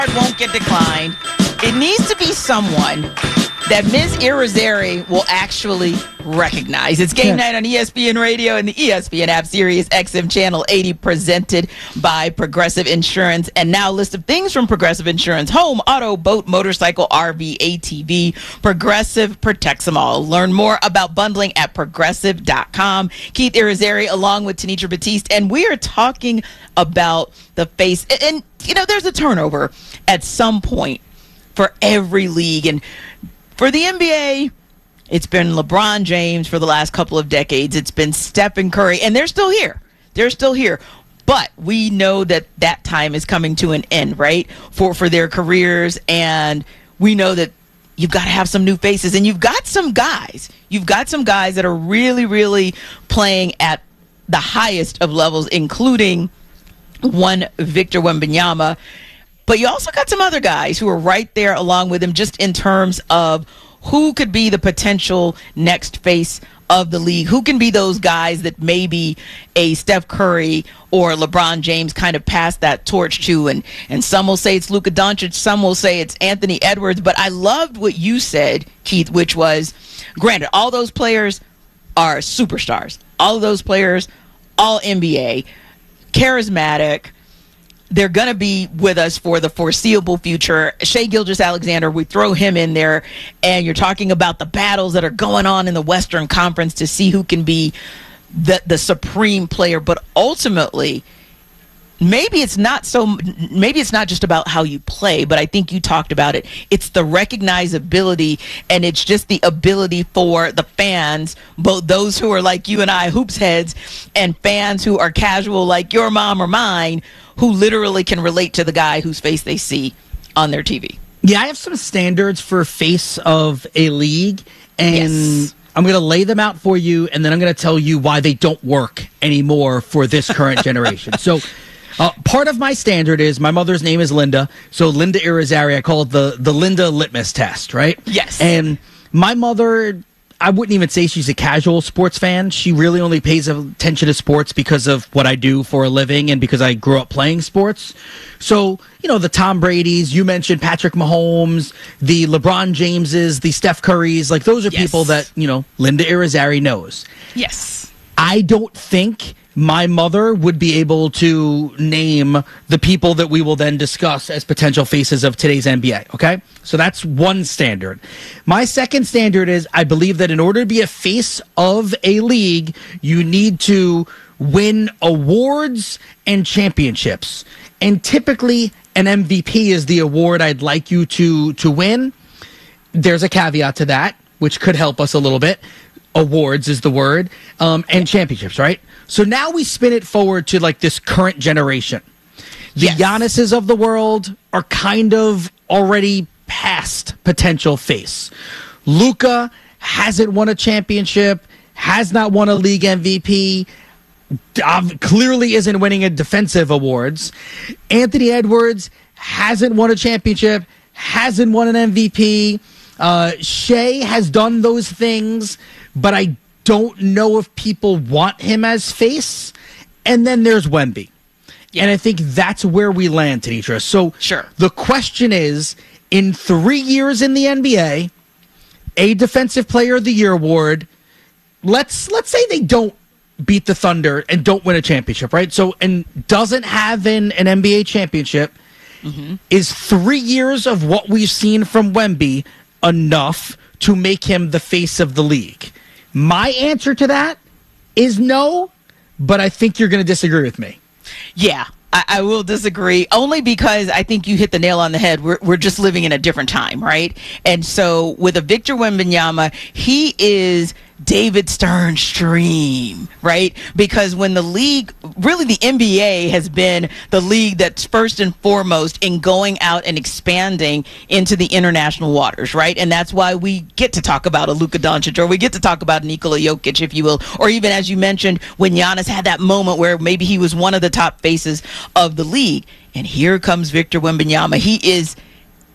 Won't get declined. It needs to be someone that Ms. Irizarry will actually recognize. It's game night on ESPN Radio and the ESPN app, Sirius XM Channel 80, presented by Progressive Insurance. And now a list of things from Progressive Insurance: home, auto, boat, motorcycle, RV, ATV. Progressive protects them all. Learn more about bundling at progressive.com. Keith Irizarry along with Tenitra Batiste, and we are talking about the face. And you know, there's a turnover at some point for every league. And for the NBA, it's been LeBron James for the last couple of decades. It's been Stephen Curry, and they're still here. They're still here. But we know that that time is coming to an end, right, for their careers. And we know that you've got to have some new faces. And you've got some guys. You've got some guys that are really, really playing at the highest of levels, including one Victor Wembanyama. But you also got some other guys who are right there along with him, just in terms of who could be the potential next face of the league. Who can be those guys that maybe a Steph Curry or LeBron James kind of pass that torch to? And some will say it's Luka Doncic, some will say it's Anthony Edwards. But I loved what you said, Keith, which was, granted, all those players are superstars. All of those players, all NBA, charismatic. They're going to be with us for the foreseeable future. Shai Gilgeous-Alexander, we throw him in there, and you're talking about the battles that are going on in the Western Conference to see who can be the supreme player. But ultimately, maybe it's not just about how you play, but I think you talked about it. It's the recognizability, and it's just the ability for the fans, both those who are like you and I, hoops heads, and fans who are casual like your mom or mine, who literally can relate to the guy whose face they see on their TV. Yeah, I have some standards for face of a league, and yes, I'm going to lay them out for you, and then I'm going to tell you why they don't work anymore for this current generation. So part of my standard is, my mother's name is Linda, so Linda Irizarry, I call it the Linda litmus test, right? Yes. And my mother, I wouldn't even say she's a casual sports fan. She really only pays attention to sports because of what I do for a living and because I grew up playing sports. So, you know, the Tom Brady's, you mentioned Patrick Mahomes, the LeBron Jameses, the Steph Currys, like those are people that, you know, Linda Irizarry knows. Yes. I don't think my mother would be able to name the people that we will then discuss as potential faces of today's NBA, okay? So that's one standard. My second standard is, I believe that in order to be a face of a league, you need to win awards and championships. And typically, an MVP is the award I'd like you to win. There's a caveat to that, which could help us a little bit. Awards is the word, and championships, right? So now we spin it forward to like this current generation. The Giannis's of the world are kind of already past potential face. Luka hasn't won a championship, has not won a league MVP, clearly isn't winning a defensive awards. Anthony Edwards hasn't won a championship, hasn't won an MVP. Shai has done those things, but I don't know if people want him as face. And then there's Wemby. Yeah. And I think that's where we land, Tenitra. So sure, the question is, in 3 years in the NBA, a Defensive Player of the Year award, let's say they don't beat the Thunder and don't win a championship, right? So, and doesn't have an NBA championship, is 3 years of what we've seen from Wemby enough to make him the face of the league? My answer to that is no, but I think you're going to disagree with me. Yeah, I will disagree, only because I think you hit the nail on the head. We're just living in a different time, right? And so with a Victor Wembanyama, he is David Stern's dream, right? Because when the league, really the NBA has been the league that's first and foremost in going out and expanding into the international waters, right? And that's why we get to talk about a Luka Doncic, or we get to talk about Nikola Jokic, if you will, or even, as you mentioned, when Giannis had that moment where maybe he was one of the top faces of the league. And here comes Victor Wembanyama. He is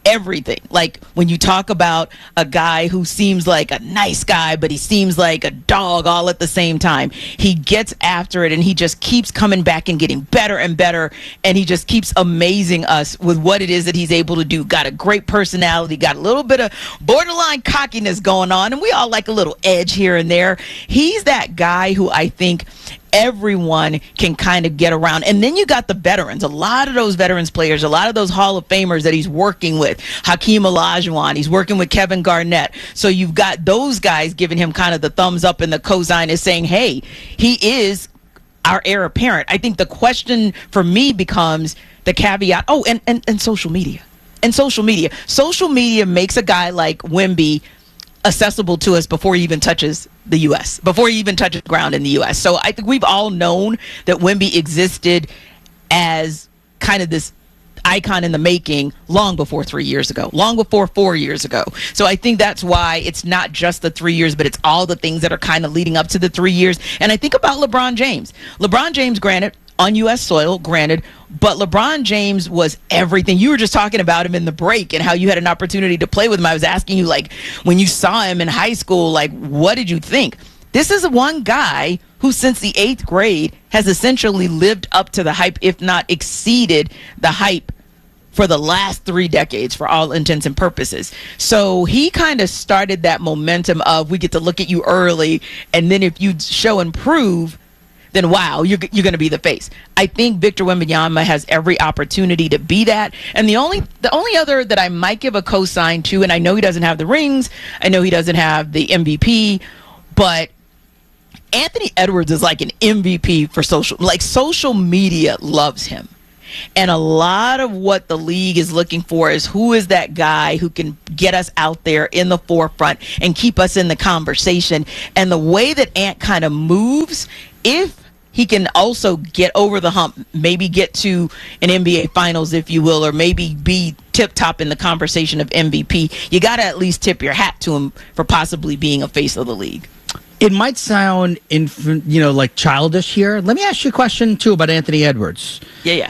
everything. Like when you talk about a guy who seems like a nice guy, but he seems like a dog all at the same time. He gets after it and he just keeps coming back and getting better and better. And he just keeps amazing us with what it is that he's able to do. Got a great personality, got a little bit of borderline cockiness going on. And we all like a little edge here and there. He's that guy who I think everyone can kind of get around. And then you got the veterans, a lot of those veterans players, a lot of those Hall of Famers that he's working with. Hakeem Olajuwon, he's working with Kevin Garnett. So you've got those guys giving him kind of the thumbs up and the cosign is saying, hey, he is our heir apparent. I think the question for me becomes the caveat, and social media. And social media. Social media makes a guy like Wemby accessible to us before he even touches the U.S., before he even touches ground in the U.S. So I think we've all known that Wemby existed as kind of this icon in the making long before 3 years ago, long before 4 years ago. So I think that's why it's not just the 3 years, but it's all the things that are kind of leading up to the 3 years. And I think about LeBron James. LeBron James, granted, on U.S. soil, granted, but LeBron James was everything. You were just talking about him in the break and how you had an opportunity to play with him. I was asking you, like, when you saw him in high school, like, what did you think? This is one guy who, since the 8th grade, has essentially lived up to the hype, if not exceeded the hype for the last 3 decades, for all intents and purposes. So he kind of started that momentum of, we get to look at you early, and then if you show and prove, then wow, you're going to be the face. I think Victor Wembanyama has every opportunity to be that. And the only other that I might give a cosign to, and I know he doesn't have the rings, I know he doesn't have the MVP, but Anthony Edwards is like an MVP for social media loves him. And a lot of what the league is looking for is who is that guy who can get us out there in the forefront and keep us in the conversation. And the way that Ant kind of moves, if he can also get over the hump, maybe get to an NBA Finals, if you will, or maybe be tip-top in the conversation of MVP, you got to at least tip your hat to him for possibly being a face of the league. It might sound, like childish here. Let me ask you a question, too, about Anthony Edwards. Yeah.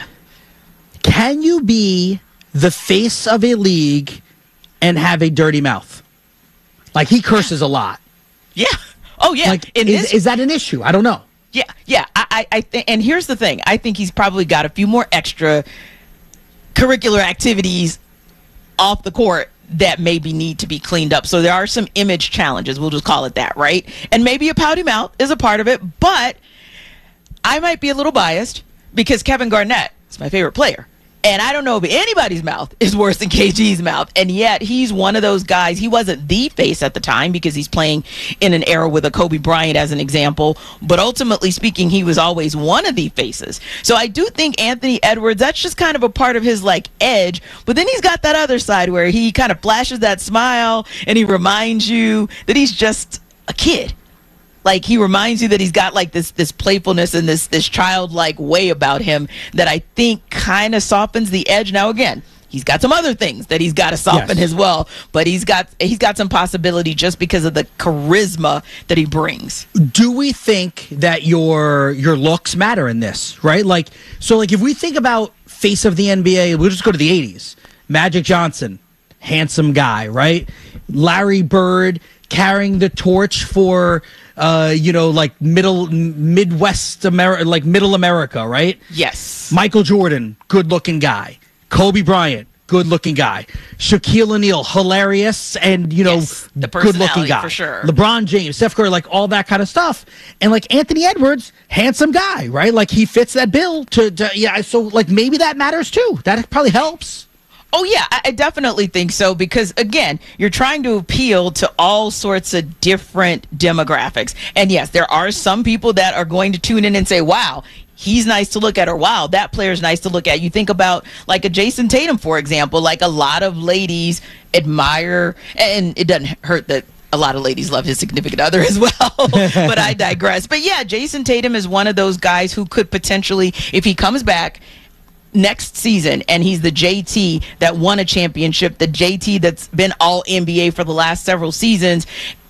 Can you be the face of a league and have a dirty mouth? Like, he curses a lot. Yeah. Oh, yeah. Like, is that an issue? I don't know. Yeah. I think, and here's the thing. I think he's probably got a few more extra curricular activities off the court that maybe need to be cleaned up. So there are some image challenges. We'll just call it that, right? And maybe a pouty mouth is a part of it. But I might be a little biased because Kevin Garnett is my favorite player. And I don't know if anybody's mouth is worse than KG's mouth. And yet he's one of those guys. He wasn't the face at the time because he's playing in an era with a Kobe Bryant as an example. But ultimately speaking, he was always one of the faces. So I do think Anthony Edwards, that's just kind of a part of his like edge. But then he's got that other side where he kind of flashes that smile and he reminds you that he's just a kid. Like, he reminds you that he's got like this playfulness and this childlike way about him that I think kind of softens the edge. Now, again, he's got some other things that he's got to soften as well, but he's got some possibility just because of the charisma that he brings. Do we think that your looks matter in this, right? Like, so like if we think about face of the NBA, we'll just go to the 80s. Magic Johnson, handsome guy, right? Larry Bird carrying the torch for like Midwest America, like middle America, right? Yes. Michael Jordan, good-looking guy. Kobe Bryant, good-looking guy. Shaquille O'Neal, hilarious and, the good-looking guy. For sure. LeBron James, Steph Curry, like all that kind of stuff. And like Anthony Edwards, handsome guy, right? Like he fits that bill so like maybe that matters too. That probably helps. Oh, yeah, I definitely think so because, again, you're trying to appeal to all sorts of different demographics. And, yes, there are some people that are going to tune in and say, wow, he's nice to look at, or wow, that player's nice to look at. You think about, like, a Jason Tatum, for example, like a lot of ladies admire, and it doesn't hurt that a lot of ladies love his significant other as well, but I digress. But, yeah, Jason Tatum is one of those guys who could potentially, if he comes back next season and he's the JT that won a championship, the JT that's been all NBA for the last several seasons,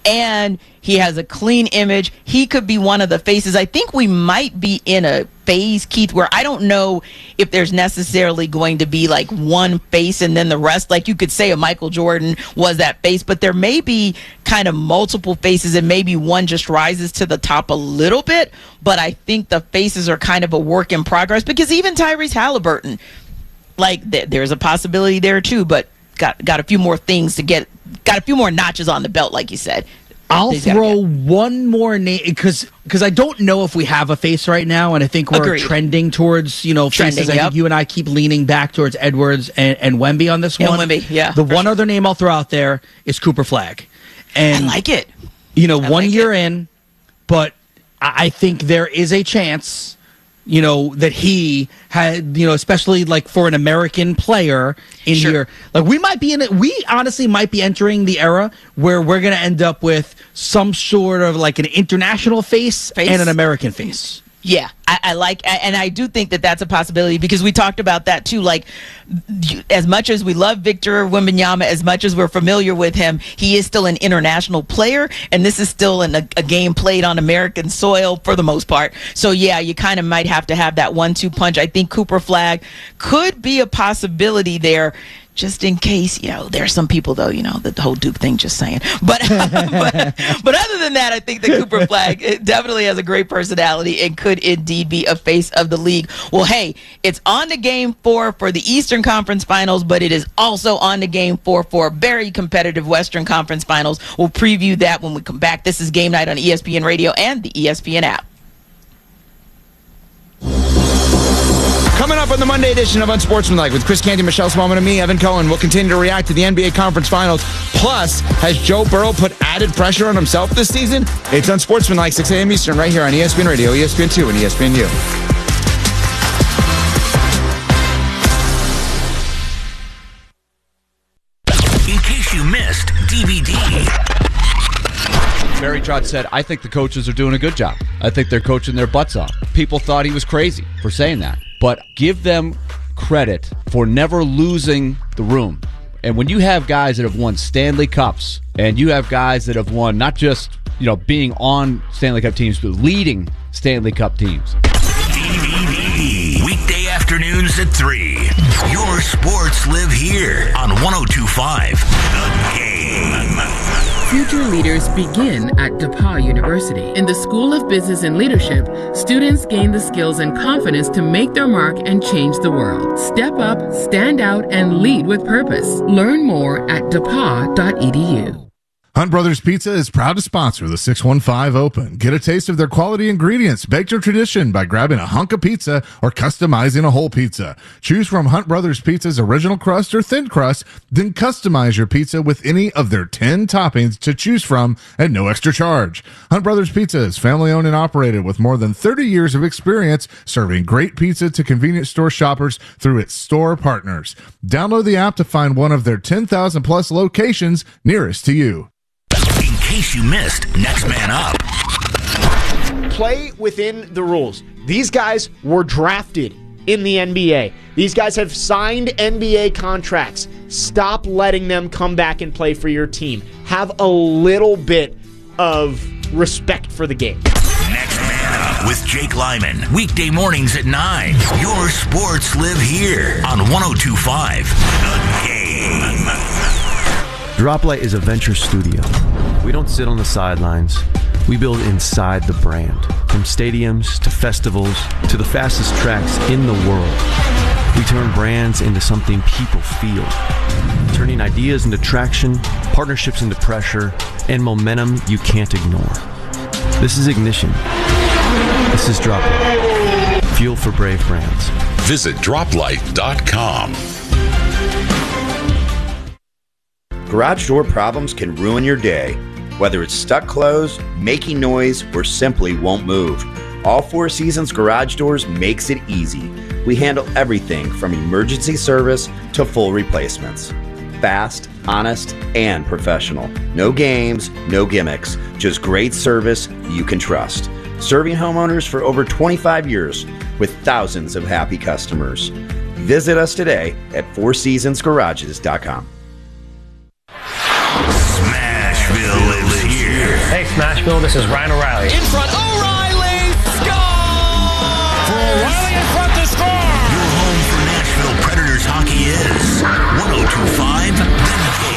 and he has a clean image. He could be one of the faces. I think we might be in a phase, Keith, where I don't know if there's necessarily going to be like one face and then the rest. Like you could say a Michael Jordan was that face, but there may be kind of multiple faces and maybe one just rises to the top a little bit. But I think the faces are kind of a work in progress, because even Tyrese Halliburton, like there's a possibility there too, but got a few more things to get, got a few more notches on the belt, like you said. I'll throw one more name because I don't know if we have a face right now, and I think we're trending towards faces. I think you and I keep leaning back towards Edwards and Wemby on this one. Wemby, yeah. The one other name I'll throw out there is Cooper Flagg, and I like it. 1 year in, but I think there is a chance. That he had, especially like for an American player in here, like we honestly might be entering the era where we're going to end up with some sort of like an international face and an American face. Yeah, I like, and I do think that that's a possibility, because we talked about that too. Like, as much as we love Victor Wembanyama, as much as we're familiar with him, he is still an international player, and this is still a game played on American soil for the most part. So yeah, you kind of might have to have that 1-2 punch. I think Cooper Flagg could be a possibility there, just in case, there's some people, though, the whole Duke thing, just saying. But but other than that, I think that Cooper Flagg definitely has a great personality and could indeed be a face of the league. Well, hey, it's on to Game 4 for the Eastern Conference Finals, but it is also on to Game 4 for a very competitive Western Conference Finals. We'll preview that when we come back. This is Game Night on ESPN Radio and the ESPN app. Coming up on the Monday edition of Unsportsmanlike with Chris Canty, Michelle Smallman, and me, Evan Cohen, we'll continue to react to the NBA Conference Finals. Plus, has Joe Burrow put added pressure on himself this season? It's Unsportsmanlike, 6 a.m. Eastern, right here on ESPN Radio, ESPN2, and ESPNU. In case you missed DVD. Barry Trotz said, I think the coaches are doing a good job. I think they're coaching their butts off. People thought he was crazy for saying that. But give them credit for never losing the room. And when you have guys that have won Stanley Cups, and you have guys that have won not just, being on Stanley Cup teams, but leading Stanley Cup teams. DVD. Weekday afternoons at 3. Your sports live here on 102.5 The Game. Future leaders begin at DePauw University. In the School of Business and Leadership, students gain the skills and confidence to make their mark and change the world. Step up, stand out, and lead with purpose. Learn more at depaw.edu. Hunt Brothers Pizza is proud to sponsor the 615 Open. Get a taste of their quality ingredients, baked to tradition by grabbing a hunk of pizza or customizing a whole pizza. Choose from Hunt Brothers Pizza's original crust or thin crust, then customize your pizza with any of their 10 toppings to choose from at no extra charge. Hunt Brothers Pizza is family owned and operated with more than 30 years of experience serving great pizza to convenience store shoppers through its store partners. Download the app to find one of their 10,000 plus locations nearest to you. In case you missed Next Man Up. Play within the rules. These guys were drafted in the NBA. These guys have signed NBA contracts. Stop letting them come back and play for your team. Have a little bit of respect for the game. Next Man Up with Jake Lyman. Weekday mornings at 9. Your sports live here on 102.5 The Game. Droplight is a venture studio. We don't sit on the sidelines. We build inside the brand. From stadiums to festivals to the fastest tracks in the world. We turn brands into something people feel. Turning ideas into traction, partnerships into pressure, and momentum you can't ignore. This is Ignition. This is Droplight. Fuel for brave brands. Visit droplight.com. Garage door problems can ruin your day. Whether it's stuck closed, making noise, or simply won't move, All Four Seasons Garage Doors makes it easy. We handle everything from emergency service to full replacements. Fast, honest, and professional. No games, no gimmicks, just great service you can trust. Serving homeowners for over 25 years with thousands of happy customers. Visit us today at fourseasonsgarages.com. Smashville lives here. Nashville. This is Ryan O'Reilly. In front, O'Reilly scores! For O'Reilly in front to score! Your home for Nashville Predators hockey is 102.5 The Game.